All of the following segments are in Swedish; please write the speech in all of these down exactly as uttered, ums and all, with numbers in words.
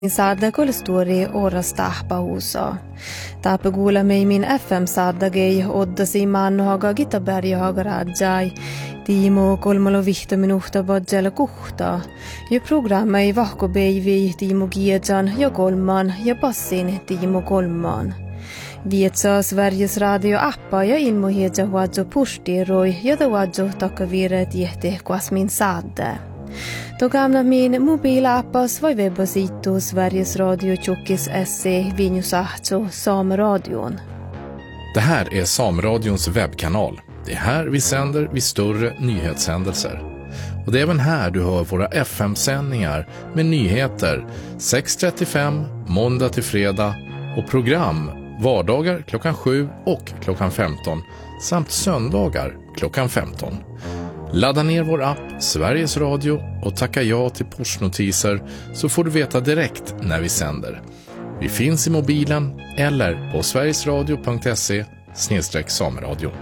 Saada kolstori orasta ahpahuusa. Taapagula min F M saadagei oddasi mannohaga gitaberjahaga rajai. Tiimo kolmalo vihto minuhta badjala kuhta. Ja programmei vahko beivi Tiimo Giedjan ja kolman ja passin Tiimo kolman. Vietsa Sveriges radio appa ja ilmohedja huadjo pustiroi ja da huadjo takavire tiehte kuasmin saade. Då gamla min mobilappas var webbasitu Sveriges Radio Tjockis S C Vinjusahto Sameradion. Det här är Sameradions webbkanal. Det är här vi sänder vid större nyhetshändelser. Och det är även här du hör våra F M-sändningar med nyheter sex trettiofem måndag till fredag och program vardagar klockan sju och klockan femton samt söndagar klockan femton. Ladda ner vår app Sveriges Radio och tacka ja till pushnotiser så får du veta direkt när vi sänder. Vi finns i mobilen eller på sverigesradio punkt se snedstreck sameradio.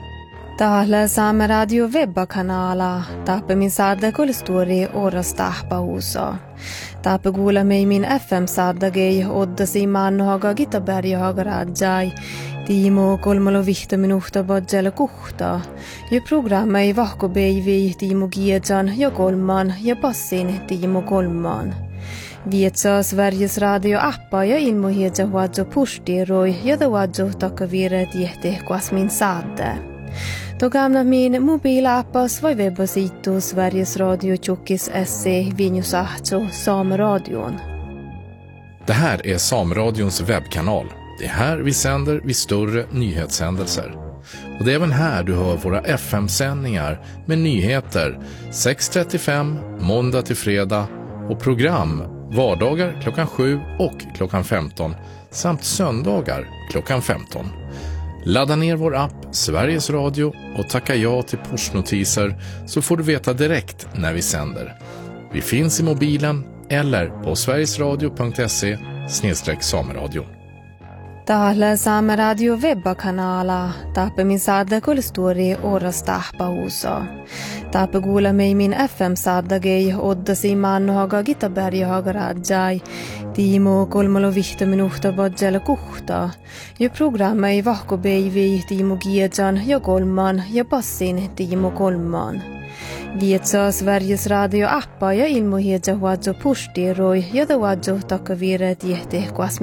Täällä Saameradio webbakanala taappe min saada kolstori orasta ahpahuusa. Taappe kuula min F M saadagei oddasi mannohaga gitaberjahaga rajai. Tiimo kolmalo vihto minuhta badjala kuhta. Ja programmei vahko beivi Tiimo Giedjan ja kolman ja passin Tiimo kolman. Vietsa Sveriges radio appa ja ilmohedja huadjo pustiroi ja da huadjo takavire tiehte kuasmin saade. Då gamla min mobilappas var webbasitu Sveriges Radio Tjockis S C Vinjusahto Sameradion. Det här är Sameradions webbkanal. Det är här vi sänder vid större nyhetshändelser. Och det är även här du hör våra F M-sändningar med nyheter sex trettiofem måndag till fredag och program vardagar klockan sju och klockan femton samt söndagar klockan femton. Ladda ner vår app Sveriges Radio och tacka ja till pushnotiser så får du veta direkt när vi sänder. Vi finns i mobilen eller på sverigesradio punkt se snedstreck sameradio. Täällä Saameradio webbakanala taappe min saada kolstori orasta ahpahuusa. Taappe kuula min F M saadagei oddasi mannohaga gitaberjahaga rajai. Tiimo kolmalo vihto minuhta badjala kuhta. Ja programmei vahko beivi Tiimo Giedjan ja kolman ja passin Tiimo kolman. Vietsa Sveriges radio appa ja ilmohedja huadjo pustiroi ja da huadjo takavire tiehte kuasmin